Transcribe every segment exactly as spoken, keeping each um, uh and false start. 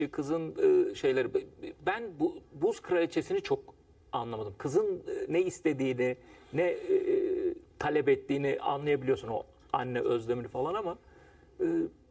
kızın e, şeyleri. Ben bu Buz Kraliçesi'ni çok anlamadım. Kızın e, ne istediğini, ne e, talep ettiğini anlayabiliyorsun, o anne özlemini falan, ama e,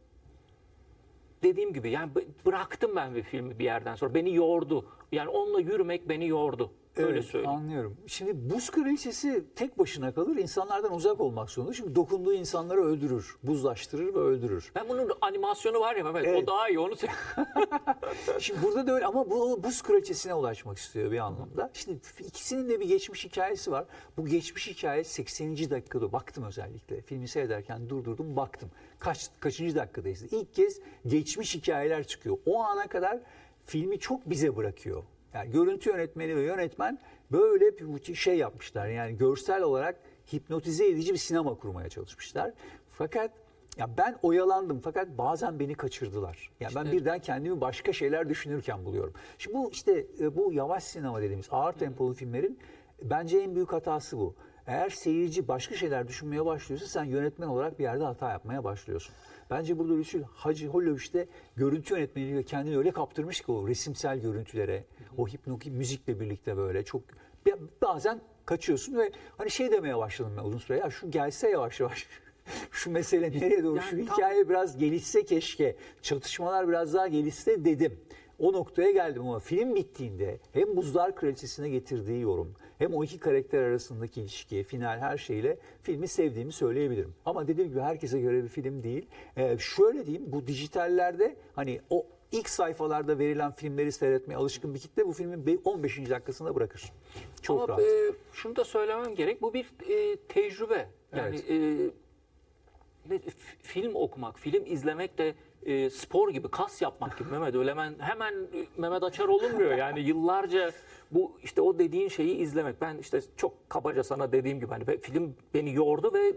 dediğim gibi yani bıraktım ben bir filmi bir yerden sonra. Beni yordu. Yani onunla yürümek beni yordu. Öyle Evet, söyleyeyim. anlıyorum. Şimdi Buz Kraliçesi tek başına kalır, insanlardan uzak olmak zorunda. Çünkü dokunduğu insanları öldürür, buzlaştırır ve öldürür. Ben bunun animasyonu var ya Mehmet, Evet. o daha iyi, onu Şimdi burada da öyle, ama bu Buz Kraliçesi'ne ulaşmak istiyor bir anlamda. Şimdi ikisinin de bir geçmiş hikayesi var. Bu geçmiş hikaye sekseninci dakikada baktım özellikle. Filmi seyrederken durdurdum, baktım. Kaç kaçıncı dakikadayız? İlk kez geçmiş hikayeler çıkıyor. O ana kadar filmi çok bize bırakıyor. Yani görüntü yönetmeni ve yönetmen böyle bir şey yapmışlar. Yani görsel olarak hipnotize edici bir sinema kurmaya çalışmışlar. Fakat ya ben oyalandım, fakat bazen beni kaçırdılar. Yani ben birden kendimi başka şeyler düşünürken buluyorum. Şimdi bu işte bu yavaş sinema dediğimiz ağır tempolu filmlerin bence en büyük hatası bu. Eğer seyirci başka şeyler düşünmeye başlıyorsa sen yönetmen olarak bir yerde hata yapmaya başlıyorsun. Bence burada Lucius Hacı Holloway'de görüntü yönetmeniyle kendini öyle kaptırmış ki o resimsel görüntülere, o hipnotik müzikle birlikte böyle çok bazen kaçıyorsun ve hani şey demeye başladım ben uzun süre, ya şu gelse yavaş yavaş. Şu mesele nereye doğru, Yani şu tam... hikaye biraz gelişse keşke, çatışmalar biraz daha gelişse dedim. O noktaya geldim, ama film bittiğinde hem Buzlar Kraliçesi'ne getirdiği yorum, hem o iki karakter arasındaki ilişki, final, her şeyle filmi sevdiğimi söyleyebilirim. Ama dediğim gibi herkese göre bir film değil. Ee, şöyle diyeyim, bu dijitallerde hani o ilk sayfalarda verilen filmleri seyretmeye alışkın bir kitle bu filmin on beşinci dakikasında bırakır. Çok Ama rahat. E, şunu da söylemem gerek, bu bir e, tecrübe. Yani Evet. e, film okumak, film izlemek de e, spor gibi, kas yapmak gibi Mehmet. Öyle hemen, hemen Mehmet Açar olunmuyor. Yani yıllarca bu işte o dediğin şeyi izlemek. Ben işte çok kabaca sana dediğim gibi hani film beni yordu ve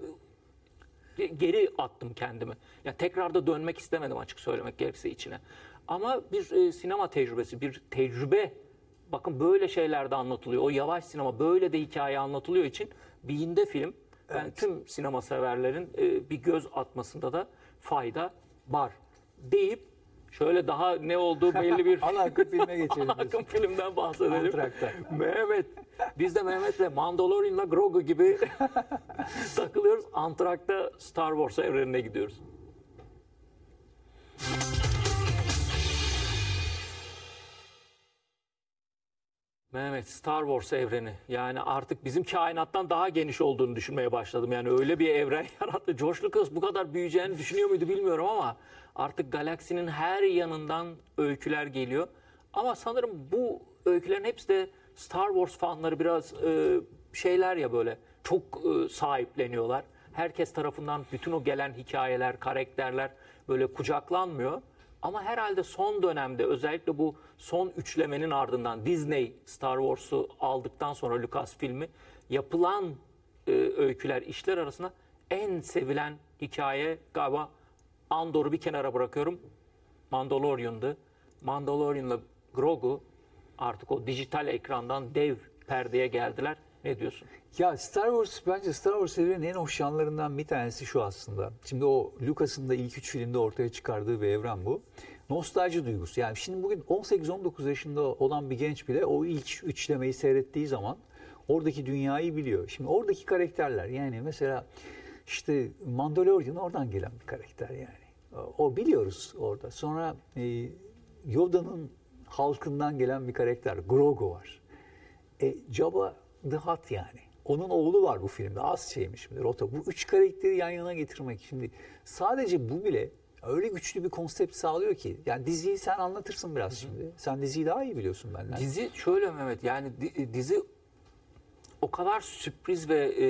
geri attım kendimi. Yani tekrar da dönmek istemedim, açık söylemek gerekirse, içine. Ama bir e, sinema tecrübesi, bir tecrübe. Bakın böyle şeyler de anlatılıyor. O yavaş sinema böyle de hikaye anlatılıyor için beyinde film. Ben evet. tüm sinema severlerin e, bir göz atmasında da fayda var deyip şöyle daha ne olduğu belli bir ana akım filme geçelim. Ana akım filmden bahsedelim. Antrakta. Mehmet, biz de Mehmet'le Mandalorian'la Grogu gibi takılıyoruz. Antrakta Star Wars evrenine gidiyoruz. Mehmet, Star Wars evreni, yani artık bizim kainattan daha geniş olduğunu düşünmeye başladım. Yani öyle bir evren yarattı. George Lucas bu kadar büyüyeceğini düşünüyor muydu bilmiyorum, ama artık galaksinin her yanından öyküler geliyor. Ama sanırım bu öykülerin hepsi de Star Wars fanları biraz e, şeyler ya, böyle çok e, sahipleniyorlar. Herkes tarafından bütün o gelen hikayeler, karakterler böyle kucaklanmıyor. Ama herhalde son dönemde, özellikle bu son üçlemenin ardından, Disney Star Wars'u aldıktan sonra Lucasfilm'i, yapılan e, öyküler, işler arasında en sevilen hikaye galiba, Andor'u bir kenara bırakıyorum, Mandalorian'dı. Mandalorian'la Grogu artık o dijital ekrandan dev perdeye geldiler. Ne diyorsun? Ya Star Wars, bence Star Wars evrenin en hoş yanlarından bir tanesi şu aslında. Şimdi o Lucas'ın da ilk üç filmde ortaya çıkardığı bir evren bu. Nostalji duygusu. Yani şimdi bugün on sekiz on dokuz yaşında olan bir genç bile o ilk üçlemeyi seyrettiği zaman oradaki dünyayı biliyor. Şimdi oradaki karakterler, yani mesela işte Mandalorian oradan gelen bir karakter yani. O biliyoruz orada. Sonra e, Yoda'nın halkından gelen bir karakter Grogu var. E, Jabba the Hutt yani. Onun oğlu var bu filmde. Az şeymiş mi? Rota. Bu üç karakteri yan yana getirmek. Şimdi sadece bu bile öyle güçlü bir konsept sağlıyor ki. Yani diziyi sen anlatırsın biraz şimdi. Sen diziyi daha iyi biliyorsun benden. Dizi şöyle Mehmet, yani dizi o kadar sürpriz ve e,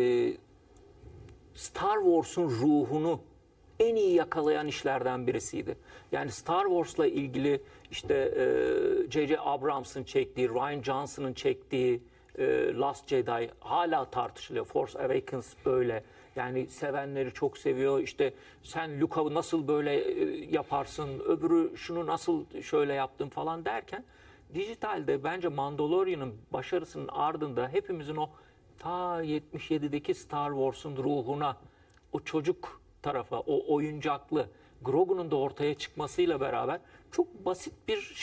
Star Wars'un ruhunu en iyi yakalayan işlerden birisiydi. Yani Star Wars'la ilgili işte J J Abrams'ın çektiği, Rian Johnson'ın çektiği e, Last Jedi hala tartışılıyor. Force Awakens böyle. Yani sevenleri çok seviyor. İşte sen Luke'u nasıl böyle e, yaparsın, öbürü şunu nasıl şöyle yaptın falan derken, dijitalde bence Mandalorian'ın başarısının ardında hepimizin o ta yetmiş yedideki Star Wars'un ruhuna, o çocuk tarafa, o oyuncaklı, Grogu'nun da ortaya çıkmasıyla beraber çok basit bir